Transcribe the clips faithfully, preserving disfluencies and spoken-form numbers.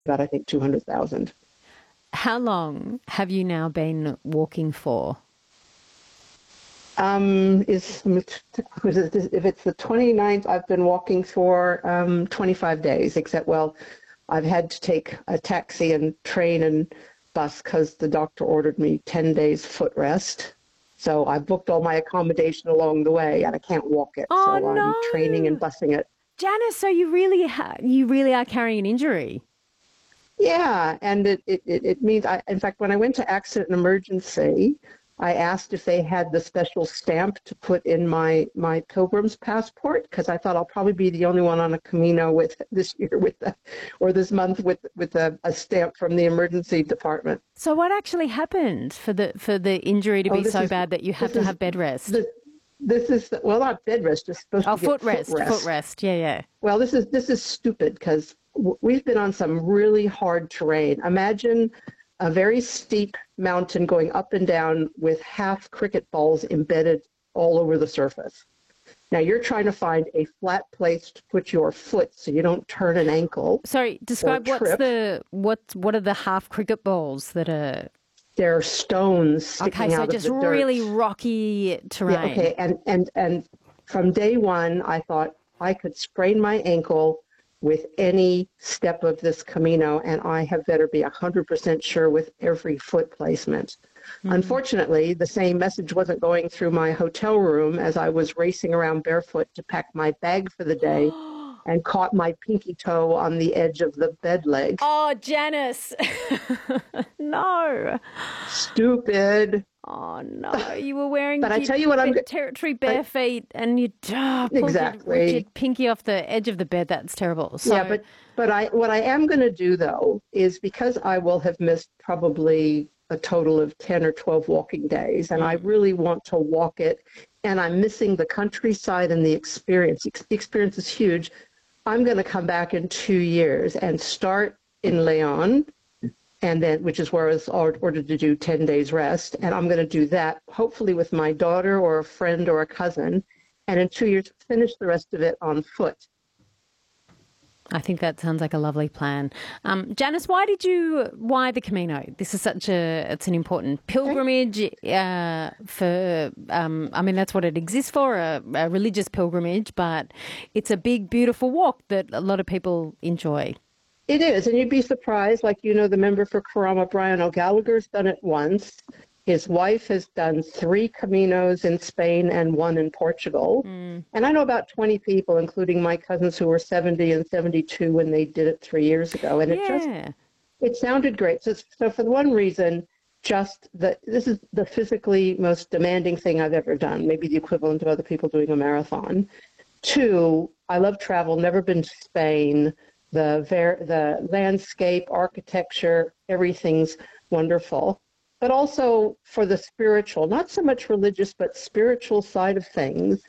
about, I think, two hundred thousand. How long have you now been walking for? Um, is, if it's the twenty-ninth, I've been walking for um, twenty-five days, except, well, I've had to take a taxi and train and bus because the doctor ordered me ten days foot rest. So I booked all my accommodation along the way, and I can't walk it. Oh, so no. I'm training and busing it. Janice, so you really ha- you really are carrying an injury. Yeah, and it, it, it, it means, I, in fact, when I went to accident and emergency, I asked if they had the special stamp to put in my, my pilgrim's passport, because I thought I'll probably be the only one on a Camino with this year with the, or this month with with a, a stamp from the emergency department. So what actually happened for the for the injury to Oh, be this so is- bad that you have to this have is- bed rest? The, this is, well, not bed rest, just supposed Oh, to get foot rest, foot rest. foot rest. Yeah, yeah. Well, this is this is stupid because w- we've been on some really hard terrain. Imagine a very steep mountain going up and down with half cricket balls embedded all over the surface. Now you're trying to find a flat place to put your foot so you don't turn an ankle. Sorry, describe or what's trip. the what what are the half cricket balls that are There are stones sticking okay? So out of just the dirt. really rocky terrain. Yeah, okay, and, and, and from day one, I thought I could sprain my ankle with any step of this Camino, and I have better be one hundred percent sure with every foot placement. Mm. Unfortunately, the same message wasn't going through my hotel room as I was racing around barefoot to pack my bag for the day and caught my pinky toe on the edge of the bed leg. Oh, Janice. No. Stupid. Oh, no. You were wearing But I your tell you what, I'm bed territory bare I, feet and you oh, pulled exactly. your, your pinky off the edge of the bed. That's terrible. So, yeah, but, but I what I am going to do, though, is because I will have missed probably a total of ten or twelve walking days, and mm. I really want to walk it, and I'm missing the countryside and the experience. The experience is huge. I'm going to come back in two years and start in Leon, and then, which is where I was ordered to do ten days rest. And I'm going to do that, hopefully with my daughter or a friend or a cousin. And in two years, finish the rest of it on foot. I think that sounds like a lovely plan. Um, Janice, why did you, why the Camino? This is such a, it's an important pilgrimage uh, for, um, I mean, that's what it exists for, a, a religious pilgrimage, but it's a big, beautiful walk that a lot of people enjoy. It is, and you'd be surprised, like, you know, the member for Karama, Brian O'Gallagher's done it once. His wife has done three Caminos in Spain and one in Portugal. Mm. And I know about twenty people, including my cousins who were seventy and seventy-two when they did it three years ago. And yeah. it just, it sounded great. So, so for one reason, just that this is the physically most demanding thing I've ever done, maybe the equivalent of other people doing a marathon. Two, I love travel, never been to Spain. The ver- the landscape, architecture, everything's wonderful. But also for the spiritual, not so much religious, but spiritual side of things,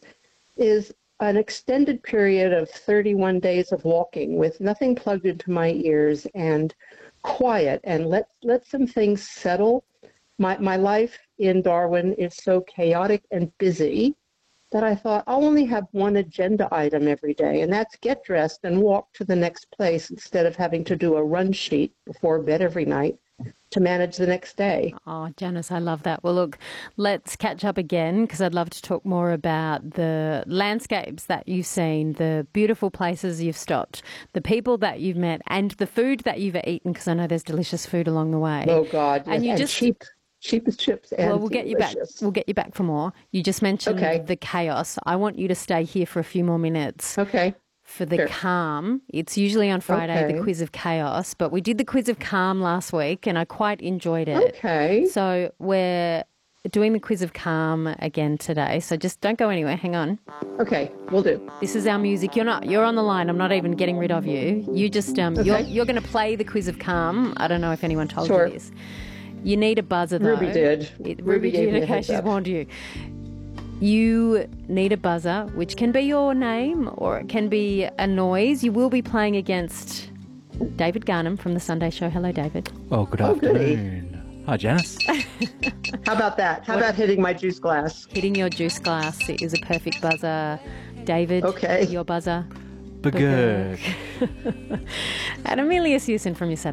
is an extended period of thirty-one days of walking with nothing plugged into my ears and quiet, and let let some things settle. My my life in Darwin is so chaotic and busy that I thought I'll only have one agenda item every day, and that's get dressed and walk to the next place instead of having to do a run sheet before bed every night to manage the next day. Oh, Janice, I love that. Well, look, let's catch up again because I'd love to talk more about the landscapes that you've seen, the beautiful places you've stopped, the people that you've met, and the food that you've eaten, because I know there's delicious food along the way. Oh, God. And yes. you and just cheap. Cheap as chips and well, we'll get delicious. you back. We'll get you back for more. You just mentioned okay. the chaos. I want you to stay here for a few more minutes. Okay. For the sure. calm. It's usually on Friday, okay. the quiz of chaos, but we did the quiz of calm last week and I quite enjoyed it. Okay. So we're doing the quiz of calm again today. So just don't go anywhere. Hang on. Okay, we'll do. This is our music. You're not. You're on the line. I'm not even getting rid of you. You just. Um. Okay. You're. You're going to play the quiz of calm. I don't know if anyone told sure. you this. You need a buzzer, though. Ruby did. It, Ruby, Ruby did. Okay, she's up. warned you. You need a buzzer, which can be your name or it can be a noise. You will be playing against David Garnham from The Sunday Show. Hello, David. Oh, good oh, afternoon. Goody. Hi, Janice. How about that? How what? about hitting my juice glass? Hitting your juice glass is a perfect buzzer. David, okay. your buzzer. Bagurk. And Amelia Hewson from your set.